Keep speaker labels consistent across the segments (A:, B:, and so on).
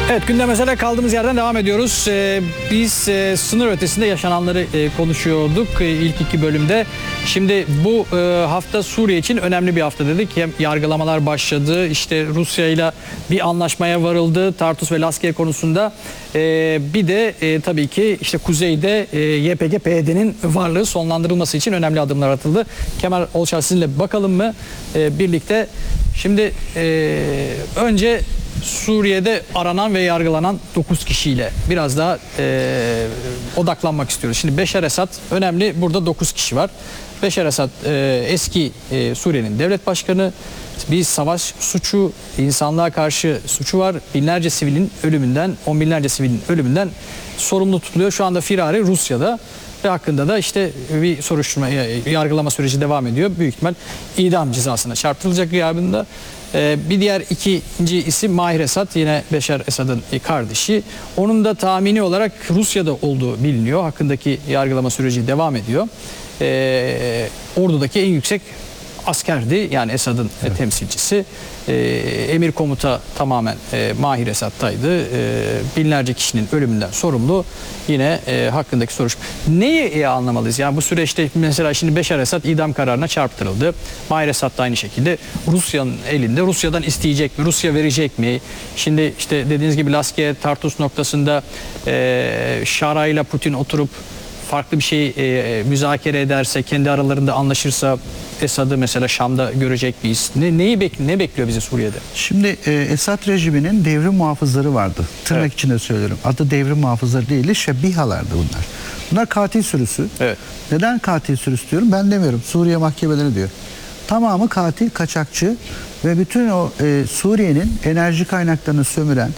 A: Evet, gündem mesele kaldığımız yerden devam ediyoruz. Biz sınır ötesinde yaşananları konuşuyorduk ilk iki bölümde. Şimdi bu hafta Suriye için önemli bir hafta dedik. Hem yargılamalar başladı, işte Rusya ile bir anlaşmaya varıldı Tartus ve Laskiye konusunda. Bir de tabii ki işte kuzeyde YPG-PYD'nin varlığı sonlandırılması için önemli adımlar atıldı. Kemal Olçar, sizinle bakalım mı birlikte? Şimdi önce Suriye'de aranan ve yargılanan 9 kişiyle biraz daha odaklanmak istiyoruz. Şimdi Beşar Esad önemli. Burada 9 kişi var. Beşar Esad eski Suriye'nin devlet başkanı. Bir savaş suçu, insanlığa karşı suçu var. Binlerce sivilin ölümünden, on binlerce sivilin ölümünden sorumlu tutuluyor. Şu anda firari Rusya'da ve hakkında da işte bir soruşturma, yargılama süreci devam ediyor. Büyük ihtimal idam cezasına çarptırılacak gıyabında. Bir diğer ikinci isim Mahir Esad, yine Beşar Esad'ın kardeşi. Onun da tahmini olarak Rusya'da olduğu biliniyor. Hakkındaki yargılama süreci devam ediyor. Ordudaki en yüksek askerdi, yani Esad'ın temsilcisi. Emir komuta tamamen Mahir Esad'taydı. Binlerce kişinin ölümünden sorumlu. Yine hakkındaki soruşturma. Neyi anlamalıyız? Yani bu süreçte mesela şimdi Beşar Esad idam kararına çarptırıldı. Mahir Esad da aynı şekilde Rusya'nın elinde. Rusya'dan isteyecek mi? Rusya verecek mi? Şimdi işte dediğiniz gibi Laskiye, Tartus noktasında Şara ile Putin oturup farklı bir şey müzakere ederse, kendi aralarında anlaşırsa Esad'ı mesela Şam'da görecek miyiz? Ne bekliyor bizi Suriye'de?
B: Şimdi Esad rejiminin devrim muhafızları vardı. Tırnak
A: Evet.
B: içinde söylüyorum. Adı devrim muhafızları değil, şebbihalardı bunlar. Bunlar katil sürüsü.
A: Evet.
B: Neden katil sürüsü diyorum? Ben demiyorum. Suriye mahkemeleri diyor. Tamamı katil, kaçakçı ve bütün o Suriye'nin enerji kaynaklarını sömüren,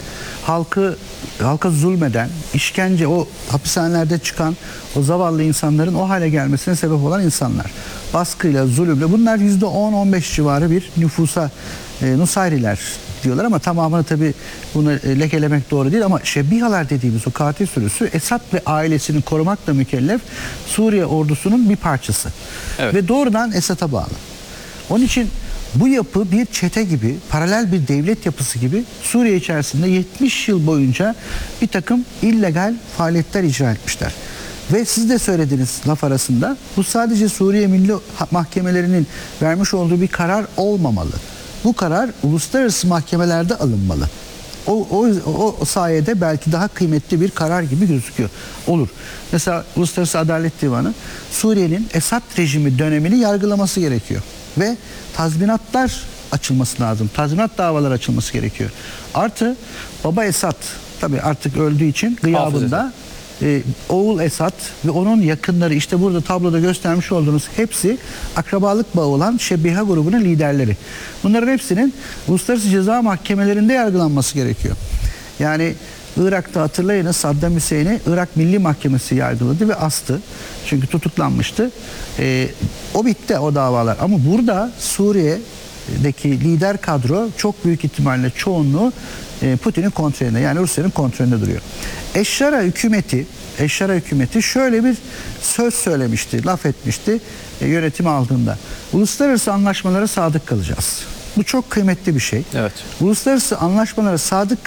B: halka zulmeden, işkence, o hapishanelerde çıkan o zavallı insanların o hale gelmesine sebep olan insanlar. Baskıyla, zulümle, bunlar %10-15 civarı bir nüfusa Nusayriler diyorlar ama tamamını tabii bunu lekelemek doğru değil, ama şebbihalar dediğimiz o katil sürüsü Esad ve ailesini korumakla mükellef Suriye ordusunun bir parçası.
A: Evet.
B: Ve doğrudan Esad'a bağlı. Onun için bu yapı bir çete gibi, paralel bir devlet yapısı gibi Suriye içerisinde 70 yıl boyunca bir takım illegal faaliyetler icra etmişler. Ve siz de söylediğiniz laf arasında, bu sadece Suriye Milli Mahkemelerinin vermiş olduğu bir karar olmamalı. Bu karar uluslararası mahkemelerde alınmalı. O sayede belki daha kıymetli bir karar gibi gözüküyor. Olur. Mesela Uluslararası Adalet Divanı Suriye'nin Esad rejimi dönemini yargılaması gerekiyor. Ve tazminatlar açılması lazım. Tazminat davaları açılması gerekiyor. Artı baba Esad tabii artık öldüğü için gıyabında oğul Esad ve onun yakınları, işte burada tabloda göstermiş olduğunuz hepsi akrabalık bağı olan şebbiha grubunun liderleri. Bunların hepsinin uluslararası ceza mahkemelerinde yargılanması gerekiyor. Yani Irak'ta hatırlayınız, Saddam Hüseyin'i Irak Milli Mahkemesi yargıladı ve astı. Çünkü tutuklanmıştı. O bitti, o davalar. Ama burada Suriye'deki lider kadro çok büyük ihtimalle çoğunluğu Putin'in kontrolünde, yani Rusya'nın kontrolünde duruyor. Eşşara hükümeti şöyle bir söz söylemişti, laf etmişti yönetimi aldığında. Uluslararası anlaşmalara sadık kalacağız. Bu çok kıymetli bir şey.
A: Evet.
B: Uluslararası anlaşmalara sadık